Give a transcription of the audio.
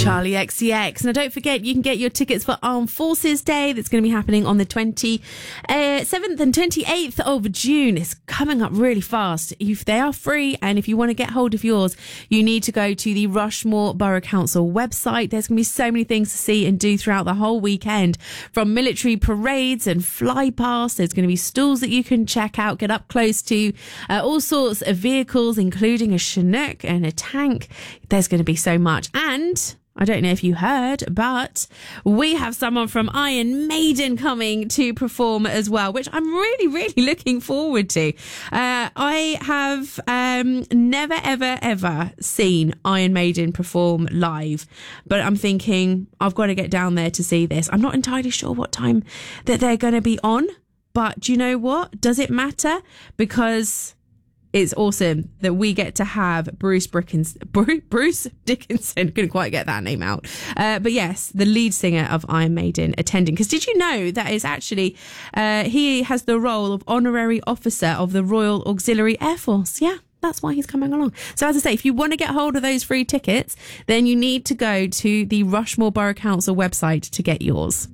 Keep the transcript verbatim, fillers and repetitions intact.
Charlie X C X. Now, don't forget, you can get your tickets for Armed Forces Day. That's going to be happening on the twenty-seventh and twenty-eighth of June. It's coming up really fast. If they are free, and if you want to get hold of yours, you need to go to the Rushmore Borough Council website. There's going to be so many things to see and do throughout the whole weekend, from military parades and fly past. There's going to be stalls that you can check out, get up close to, uh, all sorts of vehicles, including a Chinook and a tank. There's going to be so much. And I don't know if you heard, but we have someone from Iron Maiden coming to perform as well, which I'm really, really looking forward to. Uh, I have um, never, ever, ever seen Iron Maiden perform live, but I'm thinking I've got to get down there to see this. I'm not entirely sure what time that they're going to be on, but do you know what? Does it matter? Because it's awesome that we get to have Bruce Brickens, Bruce Dickinson, couldn't quite get that name out. Uh, but yes, the lead singer of Iron Maiden attending. Because did you know that is actually, uh, he has the role of honorary officer of the Royal Auxiliary Air Force. Yeah. That's why he's coming along. So as I say, if you want to get hold of those free tickets, then you need to go to the Rushmore Borough Council website to get yours.